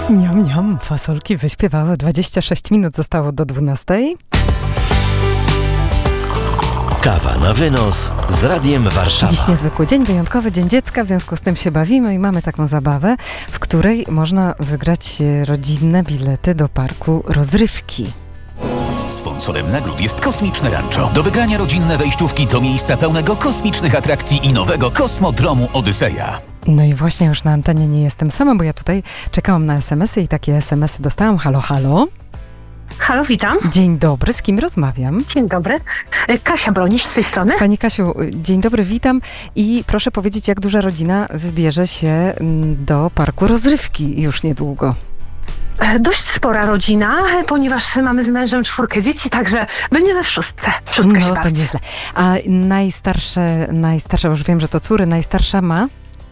Niam, niam, fasolki wyśpiewały. 26 minut zostało do 12. Kawa na wynos z Radiem Warszawa. Dziś niezwykły dzień, wyjątkowy Dzień Dziecka, w związku z tym się bawimy i mamy taką zabawę, w której można wygrać rodzinne bilety do parku rozrywki. Sponsorem nagród jest Kosmiczne Rancho. Do wygrania rodzinne wejściówki do miejsca pełnego kosmicznych atrakcji i nowego kosmodromu Odyseja. No i właśnie już na antenie nie jestem sama, bo ja tutaj czekałam na SMS-y i takie SMS-y dostałam. Halo, halo. Halo, witam. Dzień dobry, z kim rozmawiam? Dzień dobry. Kasia Bronisz z tej strony. Pani Kasiu, dzień dobry, witam i proszę powiedzieć, jak duża rodzina wybierze się do parku rozrywki już niedługo? Dość spora rodzina, ponieważ mamy z mężem 4 dzieci, także będziemy w szóstkę. Szóstka się No to bawić. nieźle. A najstarsza, już wiem, że to córy, najstarsza ma?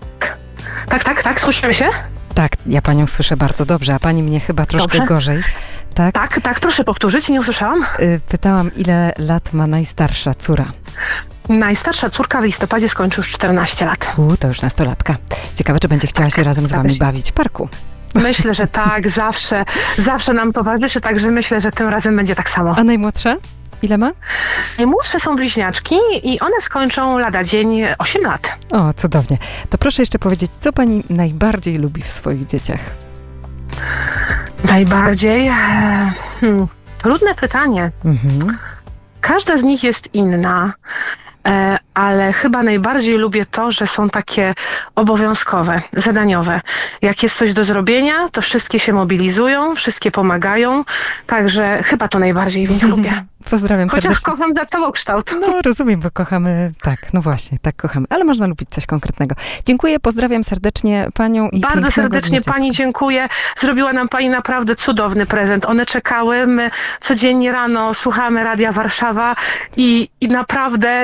Tak, słyszymy się? Tak, ja panią słyszę bardzo dobrze, a pani mnie chyba troszkę Dobrze. gorzej. Tak? Tak, proszę powtórzyć, nie usłyszałam. Pytałam, ile lat ma najstarsza córa? Najstarsza córka w listopadzie skończy już 14 lat. To już nastolatka. Ciekawe, czy będzie chciała się razem z wami bawić w parku. Myślę, że tak, zawsze nam towarzyszy, także myślę, że tym razem będzie tak samo. A najmłodsza? Ile ma? Najmłodsze są bliźniaczki i one skończą lada dzień 8 lat. O, cudownie. To proszę jeszcze powiedzieć, co pani najbardziej lubi w swoich dzieciach? Najbardziej? Trudne pytanie. Każda z nich jest inna, ale chyba najbardziej lubię to, że są takie obowiązkowe, zadaniowe. Jak jest coś do zrobienia, to wszystkie się mobilizują, wszystkie pomagają, także chyba to najbardziej w nich lubię. Pozdrawiam Chociaż serdecznie. kocham za całokształt. No rozumiem, bo kochamy, tak, no właśnie, tak kochamy, ale można lubić coś konkretnego. Dziękuję, pozdrawiam serdecznie panią i Bardzo serdecznie pani dziękuję. Zrobiła nam pani naprawdę cudowny prezent. One czekały, my codziennie rano słuchamy Radia Warszawa i naprawdę